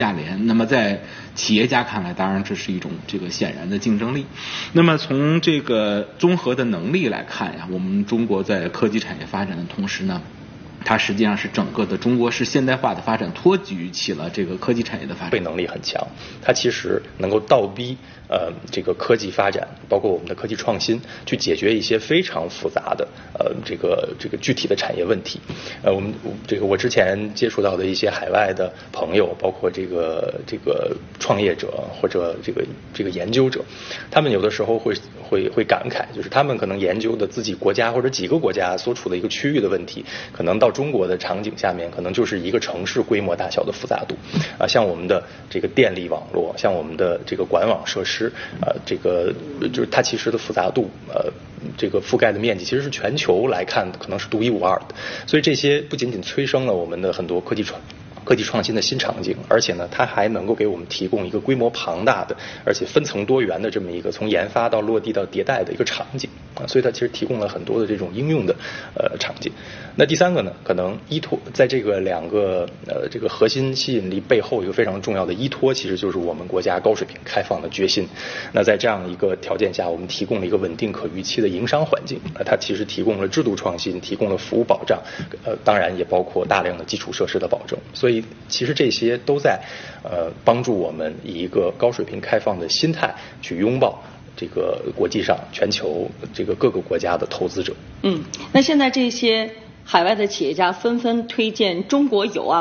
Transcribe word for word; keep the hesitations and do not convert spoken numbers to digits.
价廉，那么在企业家看来，当然这是一种这个显然的竞争力。那么从这个综合的能力来看呀，我们中国在科技产业发展的同时呢，它实际上是整个的中国式现代化的发展托举起了这个科技产业的发展， 能力很强，它其实能够倒逼呃这个科技发展，包括我们的科技创新，去解决一些非常复杂的呃这个这个具体的产业问题。呃，我们这个我之前接触到的一些海外的朋友，包括这个这个创业者或者这个这个研究者，他们有的时候会会会感慨，就是他们可能研究的自己国家或者几个国家所处的一个区域的问题，可能到中国的场景下面，可能就是一个城市规模大小的复杂度啊，像我们的这个电力网络，像我们的这个管网设施，呃，这个就是它其实的复杂度，呃，这个覆盖的面积其实是全球来看可能是独一无二的，所以这些不仅仅催生了我们的很多科技创科技创新的新场景，而且呢，它还能够给我们提供一个规模庞大的，而且分层多元的这么一个从研发到落地到迭代的一个场景啊，所以它其实提供了很多的这种应用的呃场景。那第三个呢，可能依托在这个两个呃这个核心吸引力背后，一个非常重要的依托，其实就是我们国家高水平开放的决心。那在这样一个条件下，我们提供了一个稳定可预期的营商环境，那它其实提供了制度创新，提供了服务保障，呃，当然也包括大量的基础设施的保证。所以其实这些都在呃帮助我们以一个高水平开放的心态去拥抱这个国际上全球这个各个国家的投资者。 嗯，那现在这些海外的企业家纷纷推荐中国有啊。